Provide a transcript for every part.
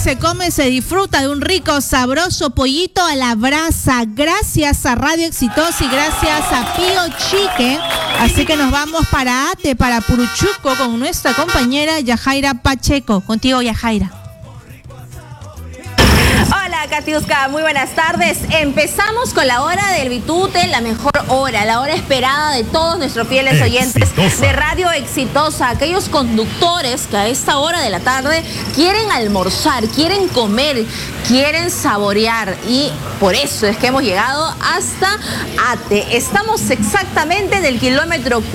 se come, se disfruta de un rico, sabroso pollito a la brasa. Gracias a Radio Exitosa y gracias a Pío Chicken. Así que nos vamos para Ate, para Puruchuco, con nuestra compañera Yajaira Pacheco. Contigo, Yajaira. Hola, Katiuska, muy buenas tardes. Empezamos con la hora del Bitute, la mejor hora, la hora esperada de todos nuestros fieles oyentes de Radio Exitosa, aquellos conductores que a esta hora de la tarde quieren almorzar, quieren comer, quieren saborear, y por eso es que hemos llegado hasta Ate. Estamos exactamente en el kilómetro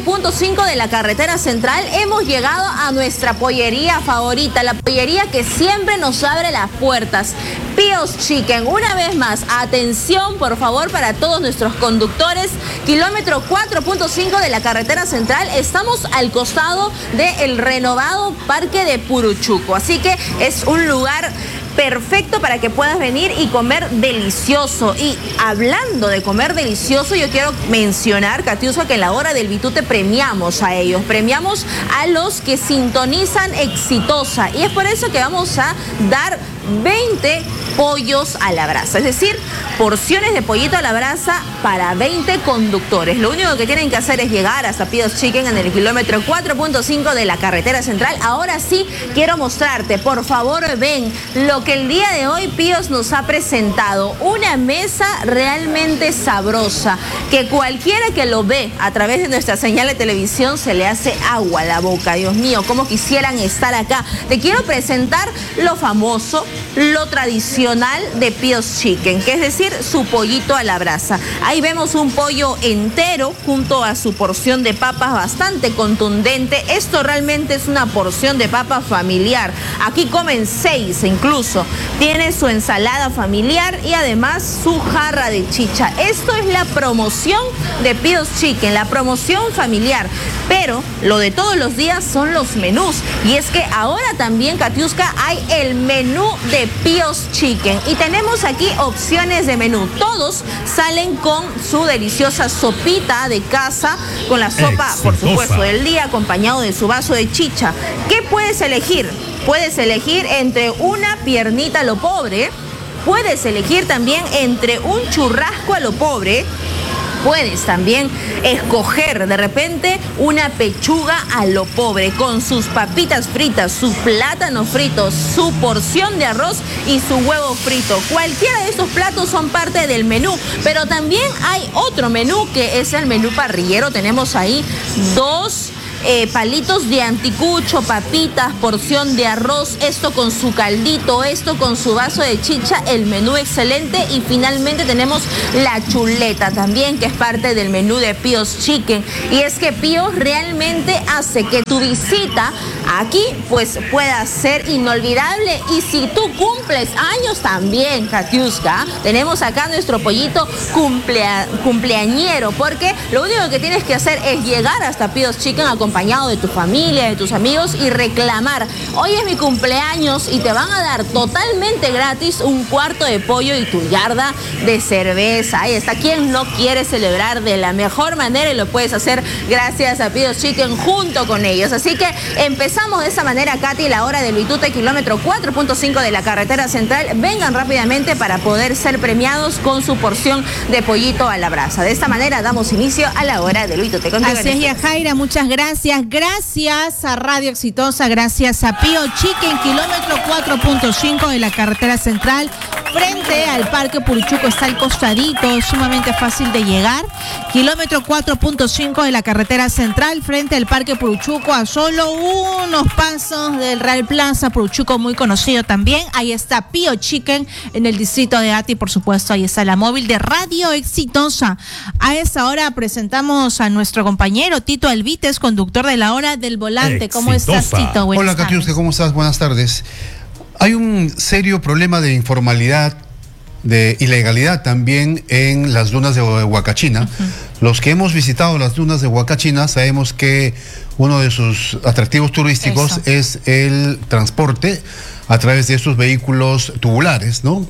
4.5 de la carretera central. Hemos llegado a nuestra pollería favorita, la pollería que siempre nos abre las puertas, Pío's Chicken. Una vez más, atención por favor para todos nuestros conductores, kilómetro 4.5 de la carretera central. Estamos al costado del renovado Parque de Puruchuco, así que es un lugar perfecto para que puedas venir y comer delicioso. Y hablando de comer delicioso, yo quiero mencionar, Katiuska, que en la hora del Bitute premiamos a ellos, premiamos a los que sintonizan Exitosa, y es por eso que vamos a dar 20 pollos a la brasa, es decir, porciones de pollito a la brasa para 20 conductores. Lo único que tienen que hacer es llegar hasta Pío's Chicken en el kilómetro 4.5 de la carretera central. Ahora sí, quiero mostrarte, por favor, ven lo que el día de hoy Pío's nos ha presentado. Una mesa realmente sabrosa, que cualquiera que lo ve a través de nuestra señal de televisión se le hace agua a la boca. Dios mío, cómo quisieran estar acá. Te quiero presentar lo famoso, lo tradicional de Pío's Chicken, que es decir, su pollito a la brasa. Ahí vemos un pollo entero junto a su porción de papas bastante contundente. Esto realmente es una porción de papa familiar. Aquí comen 6 incluso. Tiene su ensalada familiar y además su jarra de chicha. Esto es la promoción de Pío's Chicken, la promoción familiar. Pero lo de todos los días son los menús. Y es que ahora también, Katiuska, hay el menú de Pío's Chicken. Y tenemos aquí opciones de menú. Todos salen con su deliciosa sopita de casa, con la sopa, por supuesto, del día, acompañado de su vaso de chicha. ¿Qué puedes elegir? Puedes elegir entre una piernita a lo pobre, puedes elegir también entre un churrasco a lo pobre, puedes también escoger de repente una pechuga a lo pobre con sus papitas fritas, su plátano frito, su porción de arroz y su huevo frito. Cualquiera de estos platos son parte del menú, pero también hay otro menú que es el menú parrillero. Tenemos ahí 2 palitos de anticucho, papitas, porción de arroz, esto con su caldito, esto con su vaso de chicha, el menú excelente. Y finalmente tenemos la chuleta también, que es parte del menú de Pío's Chicken. Y es que Pío's realmente hace que tu visita aquí pues pueda ser inolvidable. Y si tú cumples años también, Katiuska, tenemos acá nuestro pollito cumpleañero, porque lo único que tienes que hacer es llegar hasta Pío's Chicken acompañado de tu familia, de tus amigos, y reclamar: hoy es mi cumpleaños, y te van a dar totalmente gratis un cuarto de pollo y tu yarda de cerveza. Ahí está. ¿Quién no quiere celebrar de la mejor manera? Y lo puedes hacer gracias a Pío's Chicken junto con ellos. Así que empezamos de esa manera, Katy, la hora del Bitute, kilómetro 4.5 de la carretera central. Vengan rápidamente para poder ser premiados con su porción de pollito a la brasa. De esta manera damos inicio a la hora del Bitute. Así es, Yajaira, muchas gracias. Gracias a Radio Exitosa, gracias a Pío's Chicken, kilómetro 4.5 de la carretera central. Frente al Parque Puruchuco, está al costadito, sumamente fácil de llegar. Kilómetro 4.5 de la carretera central, frente al Parque Puruchuco, a solo unos pasos del Real Plaza Puruchuco, muy conocido también. Ahí está Pío's Chicken en el distrito de Ati, por supuesto. Ahí está la móvil de Radio Exitosa. A esta hora presentamos a nuestro compañero Tito Alvites, conductor de la hora del volante. ¿Cómo estás, Tito? Hola, Katiuska, ¿cómo estás? Buenas tardes. Hay un serio problema de informalidad, de ilegalidad también en las dunas de Huacachina. Los que hemos visitado las dunas de Huacachina sabemos que uno de sus atractivos turísticos es el transporte a través de estos vehículos tubulares, ¿no?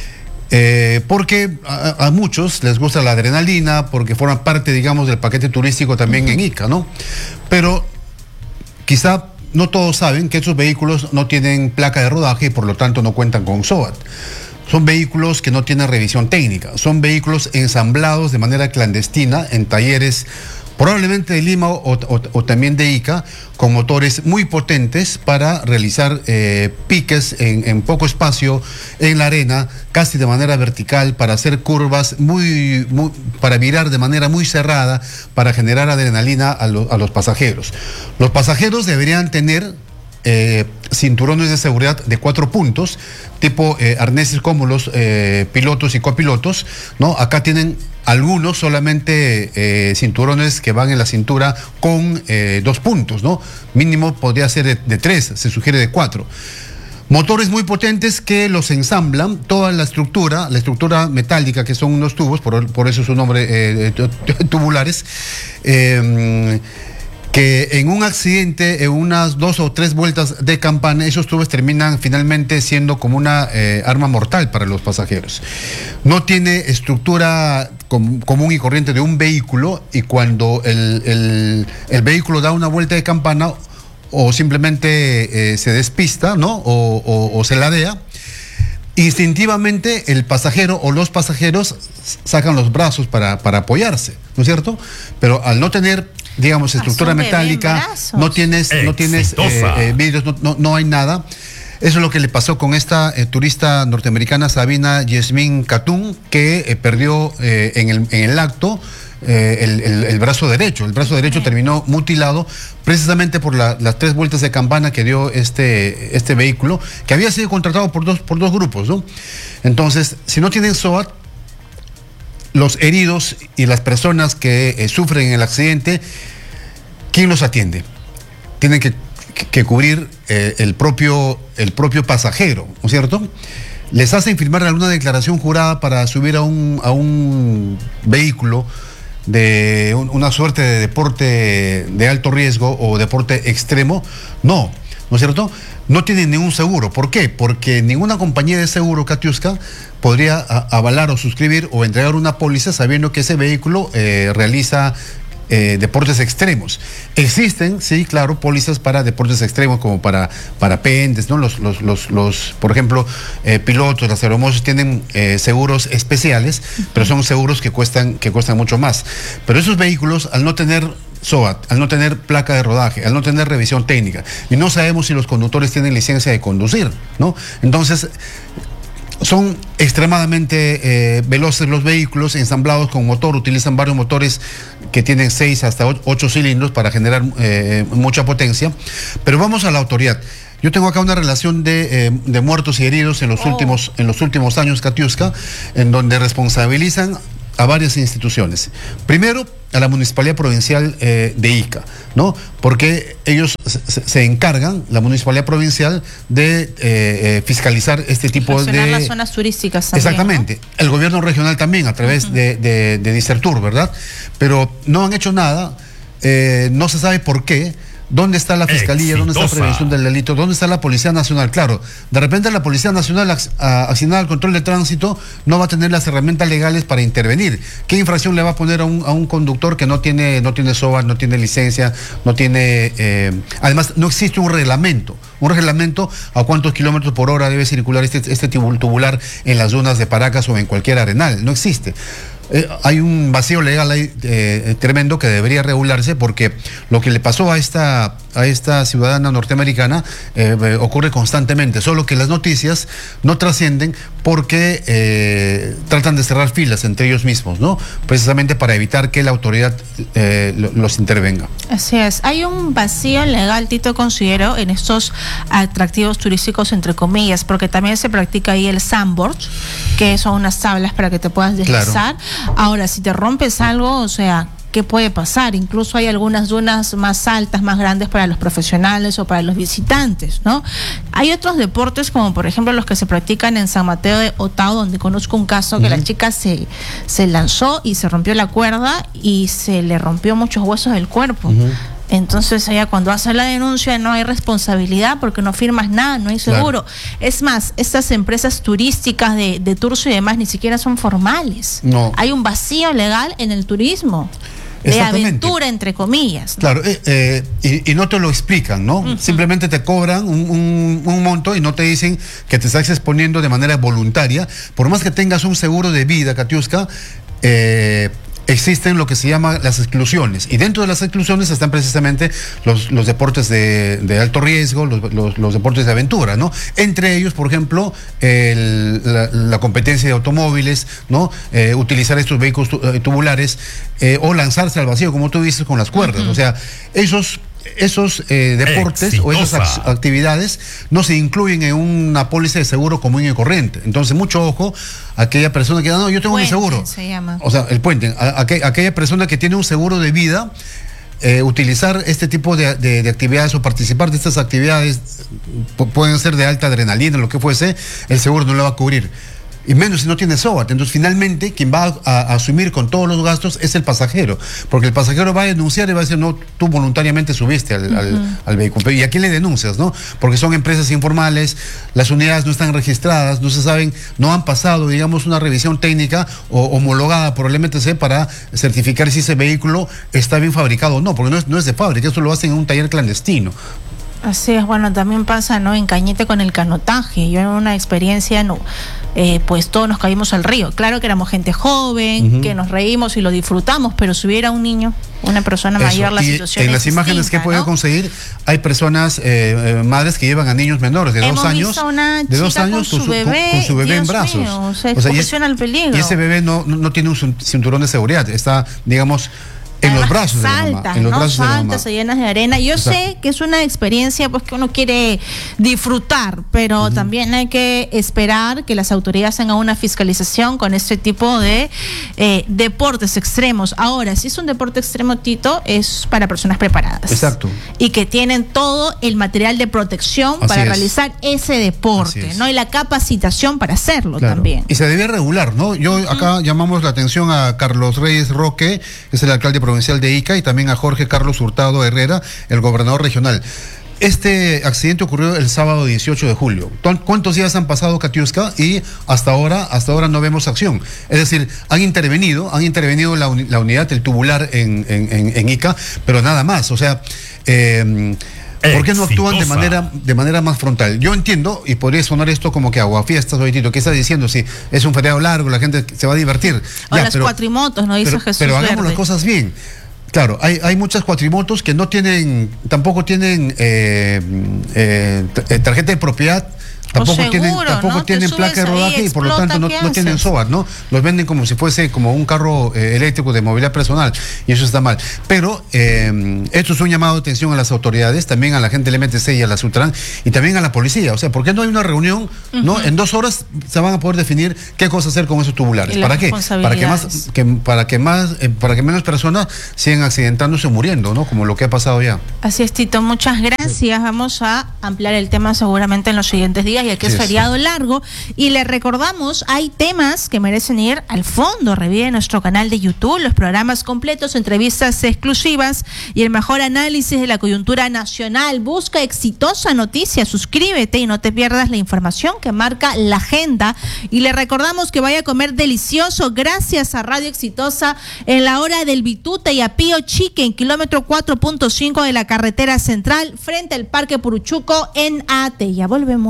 Porque a muchos les gusta la adrenalina, porque forman parte, digamos, del paquete turístico también en Ica, ¿no? Pero quizá no todos saben que estos vehículos no tienen placa de rodaje y por lo tanto no cuentan con SOAT. Son vehículos que no tienen revisión técnica, son vehículos ensamblados de manera clandestina en talleres probablemente de Lima o también de Ica, con motores muy potentes para realizar piques en poco espacio en la arena, casi de manera vertical, para hacer curvas para virar de manera muy cerrada, para generar adrenalina a los pasajeros. Los pasajeros deberían tener cinturones de seguridad de 4 puntos, tipo arneses como los pilotos y copilotos, ¿no? Acá tienen algunos solamente cinturones que van en la cintura con 2 puntos, ¿no? Mínimo podría ser de 3, se sugiere de 4. Motores muy potentes que los ensamblan, toda la estructura metálica, que son unos tubos, por eso su nombre, tubulares, que en un accidente, en unas 2 o 3 vueltas de campana, esos tubos terminan finalmente siendo como una arma mortal para los pasajeros. No tiene estructura común y corriente de un vehículo, y cuando el vehículo da una vuelta de campana o simplemente se despista, ¿no? o se ladea, instintivamente el pasajero o los pasajeros sacan los brazos para apoyarse, ¿no es cierto? Pero al no tener, digamos, estructura metálica, no tienes vidrios, no hay nada. Eso es lo que le pasó con esta turista norteamericana, Sabina Yasmin Khatun, que perdió en el acto el brazo derecho. El brazo derecho terminó mutilado precisamente por las 3 vueltas de campana que dio este vehículo, que había sido contratado por dos grupos, ¿no? Entonces, si no tienen SOAT, los heridos y las personas que sufren el accidente, ¿quién los atiende? Tienen que cubrir el propio pasajero, ¿no es cierto? Les hacen firmar alguna declaración jurada para subir a un vehículo de una suerte de deporte de alto riesgo o deporte extremo. ¿No es cierto? No tienen ningún seguro. ¿Por qué? Porque ninguna compañía de seguro, Katiuska, podría avalar o suscribir o entregar una póliza sabiendo que ese vehículo realiza deportes extremos. Existen, sí, claro, pólizas para deportes extremos, como para parapentes, ¿no? Los por ejemplo, pilotos, las aeromotos tienen seguros especiales, pero son seguros que cuestan mucho más. Pero esos vehículos, al no tener SOAT, al no tener placa de rodaje, al no tener revisión técnica, y no sabemos si los conductores tienen licencia de conducir, ¿no? Entonces, son extremadamente veloces los vehículos, ensamblados con motor, utilizan varios motores que tienen 6 hasta 8 cilindros para generar mucha potencia. Pero vamos a la autoridad. Yo tengo acá una relación de muertos y heridos en los últimos años, Katiuska, en donde responsabilizan a varias instituciones. Primero, a la Municipalidad Provincial de Ica, ¿no? Porque ellos se encargan, la Municipalidad Provincial, de fiscalizar este tipo de... las zonas turísticas también. Exactamente. ¿No? El gobierno regional también, a través de Disertur, ¿verdad? Pero no han hecho nada, no se sabe por qué. ¿Dónde está la Fiscalía? ¿Dónde está la prevención del delito? ¿Dónde está la Policía Nacional? Claro, de repente la Policía Nacional, asignada al control de tránsito, no va a tener las herramientas legales para intervenir. ¿Qué infracción le va a poner a un conductor que no tiene SOAT, no tiene licencia, no tiene... además, no existe un reglamento a cuántos kilómetros por hora debe circular este tubular en las dunas de Paracas o en cualquier arenal? No existe. Hay un vacío legal ahí tremendo que debería regularse, porque lo que le pasó a esta ciudadana norteamericana ocurre constantemente, solo que las noticias no trascienden porque tratan de cerrar filas entre ellos mismos, ¿no? Precisamente para evitar que la autoridad los intervenga. Así es, hay un vacío legal, Tito, considero, en estos atractivos turísticos, entre comillas, porque también se practica ahí el sandboard, que son unas tablas para que te puedas deslizar. Claro. Ahora, si te rompes algo, o sea, ¿qué puede pasar? Incluso hay algunas dunas más altas, más grandes para los profesionales o para los visitantes, ¿no? Hay otros deportes, como por ejemplo los que se practican en San Mateo de Otao, donde conozco un caso que la chica se lanzó y se rompió la cuerda y se le rompió muchos huesos del cuerpo. Entonces ella, cuando hace la denuncia, no hay responsabilidad porque no firmas nada, no hay seguro. Claro. Es más, estas empresas turísticas de tours y demás ni siquiera son formales. No. Hay un vacío legal en el turismo. de aventura, entre comillas, ¿no? Claro, y no te lo explican, ¿no? Simplemente te cobran un monto y no te dicen que te estás exponiendo de manera voluntaria. Por más que tengas un seguro de vida, Katiuska, existen lo que se llama las exclusiones, y dentro de las exclusiones están precisamente los deportes de alto riesgo, los deportes de aventura, ¿no? Entre ellos, por ejemplo, la competencia de automóviles, ¿no? Utilizar estos vehículos tubulares o lanzarse al vacío, como tú dices, con las cuerdas. O sea, esos deportes o esas actividades no se incluyen en una póliza de seguro común y corriente. Entonces, mucho ojo a aquella persona que no, yo tengo mi seguro. Se llama. O sea, el puente. Aquella persona que tiene un seguro de vida, utilizar este tipo de actividades o participar de estas actividades, pueden ser de alta adrenalina, lo que fuese, el seguro no lo va a cubrir. Y menos si no tiene SOAT. Entonces, finalmente, quien va a asumir con todos los gastos es el pasajero. Porque el pasajero va a denunciar y va a decir, no, tú voluntariamente subiste al vehículo. ¿Y a quién le denuncias, no? Porque son empresas informales, las unidades no están registradas, no se saben, no han pasado, digamos, una revisión técnica o homologada por el MTC para certificar si ese vehículo está bien fabricado o no. Porque no es de fábrica, eso lo hacen en un taller clandestino. Así es, bueno, también pasa, ¿no? En Cañete con el canotaje. Yo en una experiencia, pues todos nos caímos al río. Claro que éramos gente joven, que nos reímos y lo disfrutamos, pero si hubiera un niño, una persona mayor, la situación en las imágenes que he podido conseguir, hay personas, madres que llevan a niños menores de 2 años, con su bebé en brazos. Mío, o sea, exposición al peligro. Y ese bebé no tiene un cinturón de seguridad, está, digamos, en los brazos de la mamá, en los brazos de la mamá. Se llenas de arena. Yo sé que es una experiencia pues que uno quiere disfrutar, pero también hay que esperar que las autoridades hagan una fiscalización con este tipo de deportes extremos. Ahora, si es un deporte extremo, Tito, es para personas preparadas. Exacto. Y que tienen todo el material de protección para realizar ese deporte, ¿no? Y la capacitación para hacerlo también. Y se debe regular, ¿no? Yo acá llamamos la atención a Carlos Reyes Roque, que es el alcalde provincial de Ica, y también a Jorge Carlos Hurtado Herrera, el gobernador regional. Este accidente ocurrió el sábado 18 de julio. ¿Cuántos días han pasado, Katiuska? Y hasta ahora no vemos acción. Es decir, han intervenido la unidad, el tubular en Ica, pero nada más. O sea, ¿por qué no actúan de manera más frontal? Yo entiendo, y podría sonar esto como que aguafiestas, oitito, ¿qué estás diciendo? Si es un feriado largo, la gente se va a divertir. O las cuatrimotos, ¿no? Dice Jesús. Pero hagamos las cosas bien. Claro, hay muchas cuatrimotos que tampoco tienen tarjeta de propiedad. Tampoco tienen placa de rodaje y por lo tanto no tienen SOAT, ¿no? Los venden como si fuese como un carro eléctrico de movilidad personal, y eso está mal. Pero esto es un llamado de atención a las autoridades, también a la gente del MTC y a la Sutran, y también a la policía. O sea, ¿por qué no hay una reunión? ¿No? En 2 horas se van a poder definir qué cosa hacer con esos tubulares. ¿Para qué? Para que menos personas sigan accidentándose o muriendo, ¿no? Como lo que ha pasado ya. Así es, Tito, muchas gracias. Vamos a ampliar el tema seguramente en los siguientes días, ya que es feriado largo, y le recordamos, hay temas que merecen ir al fondo. Revive nuestro canal de YouTube los programas completos, entrevistas exclusivas y el mejor análisis de la coyuntura nacional. Busca Exitosa Noticias, suscríbete y no te pierdas la información que marca la agenda. Y le recordamos que vaya a comer delicioso gracias a Radio Exitosa en la hora del Bitute y a Pío Chique en kilómetro 4.5 de la carretera central frente al Parque Puruchuco en Ate. Ya volvemos.